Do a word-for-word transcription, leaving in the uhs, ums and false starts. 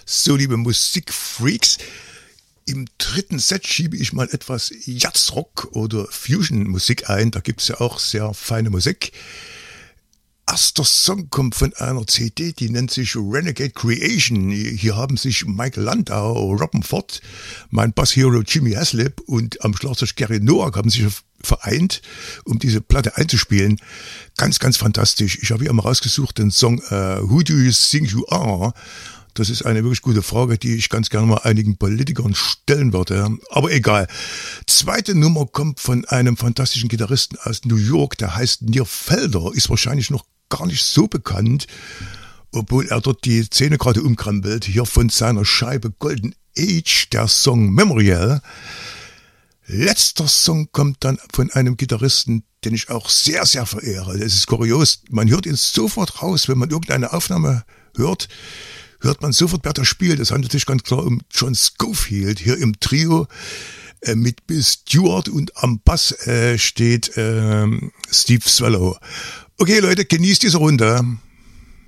So, liebe Musikfreaks, im dritten Set schiebe ich mal etwas Jazzrock oder Fusion-Musik ein. Da gibt es ja auch sehr feine Musik. Erster Song kommt von einer C D, die nennt sich Renegade Creation. Hier haben sich Michael Landau, Robin Ford, mein Bass-Hero Jimmy Haslip und am Schlagzeug Gary Noack haben sich vereint, um diese Platte einzuspielen. Ganz, ganz fantastisch. Ich habe hier mal rausgesucht den Song uh, Who Do You Think You Are? Das ist eine wirklich gute Frage, die ich ganz gerne mal einigen Politikern stellen würde. Aber egal. Zweite Nummer kommt von einem fantastischen Gitarristen aus New York, der heißt Nir Felder, ist wahrscheinlich noch gar nicht so bekannt, obwohl er dort die Szene gerade umkrempelt. Hier von seiner Scheibe Golden Age, der Song Memorial. Letzter Song kommt dann von einem Gitarristen, den ich auch sehr, sehr verehre. Das ist kurios. Man hört ihn sofort raus, wenn man irgendeine Aufnahme hört. Hört man sofort, wer da spielt. Es handelt sich ganz klar um John Scofield hier im Trio äh, mit Bill Stewart und am Bass äh, steht äh, Steve Swallow. Okay Leute, genießt diese Runde.